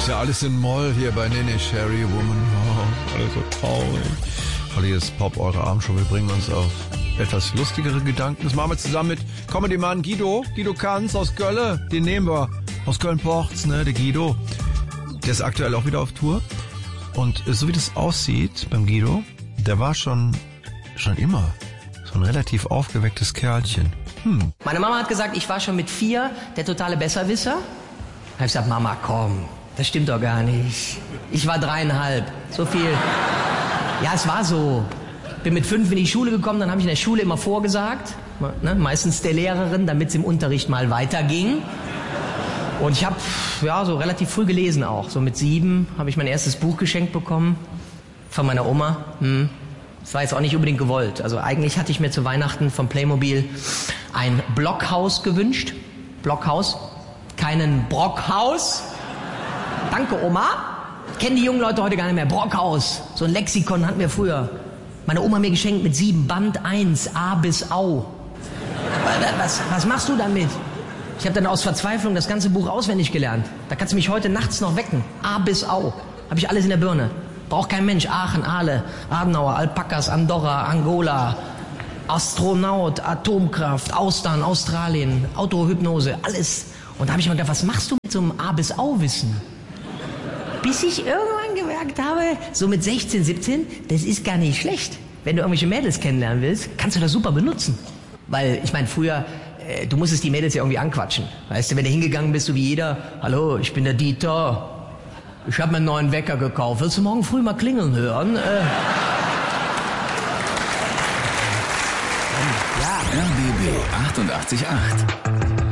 Ist ja alles in Moll hier bei Nene Cherry Woman. Oh, alles so traurig. Hier ist Pop, eure Abendshow. Wir bringen uns auf etwas lustigere Gedanken. Das machen wir zusammen mit Comedy-Mann Guido Kanz aus Gölle. Den nehmen wir aus Köln-Porz, ne, der Guido. Der ist aktuell auch wieder auf Tour. Und so wie das aussieht beim Guido, der war schon immer so ein relativ aufgewecktes Kerlchen. Meine Mama hat gesagt, ich war schon mit 4 der totale Besserwisser. Da habe ich gesagt, Mama, komm, das stimmt doch gar nicht. Ich war 3,5, so viel. Ja, es war so. Bin mit 5 in die Schule gekommen, dann habe ich in der Schule immer vorgesagt, ne, meistens der Lehrerin, damit es im Unterricht mal weiterging. Und ich habe so relativ früh gelesen auch. So mit 7 habe ich mein erstes Buch geschenkt bekommen von meiner Oma. Das war jetzt auch nicht unbedingt gewollt. Also eigentlich hatte ich mir zu Weihnachten vom Playmobil ein Blockhaus gewünscht. Blockhaus, keinen Brockhaus. Danke, Oma. Kennen die jungen Leute heute gar nicht mehr. Brockhaus, so ein Lexikon hatten wir früher. Meine Oma mir geschenkt mit 7, Band 1, A bis Au. Was machst du damit? Ich habe dann aus Verzweiflung das ganze Buch auswendig gelernt. Da kannst du mich heute nachts noch wecken. A bis Au. Habe ich alles in der Birne. Braucht kein Mensch. Aachen, Aale, Adenauer, Alpakas, Andorra, Angola, Astronaut, Atomkraft, Austern, Australien, Autohypnose, alles. Und da habe ich mir gedacht, was machst du mit so einem A bis Au-Wissen? Bis ich irgendwann gemerkt habe, so mit 16, 17, das ist gar nicht schlecht. Wenn du irgendwelche Mädels kennenlernen willst, kannst du das super benutzen. Weil, ich meine, früher, du musstest die Mädels ja irgendwie anquatschen. Weißt du, wenn du hingegangen bist, so wie jeder, hallo, ich bin der Dieter, ich habe mir einen neuen Wecker gekauft, willst du morgen früh mal klingeln hören? RBB 88.8